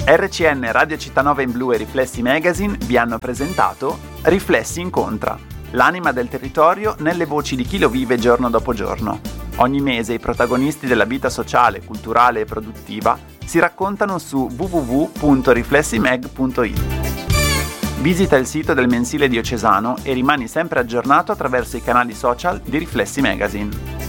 RCN Radio Città in Blu e Riflessi Magazine vi hanno presentato Riflessi Incontra, l'anima del territorio nelle voci di chi lo vive giorno dopo giorno. Ogni mese i protagonisti della vita sociale, culturale e produttiva si raccontano su www.riflessimag.it. Visita il sito del mensile diocesano e rimani sempre aggiornato attraverso i canali social di Riflessi Magazine.